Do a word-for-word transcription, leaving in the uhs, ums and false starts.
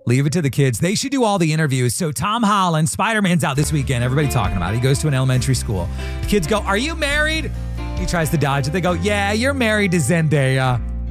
Leave it to the kids. They should do all the interviews. So Tom Holland, Spider-Man's out this weekend. Everybody talking about it. He goes to an elementary school. The kids go, "Are you married?" He tries to dodge it. They go, "Yeah, you're married to Zendaya."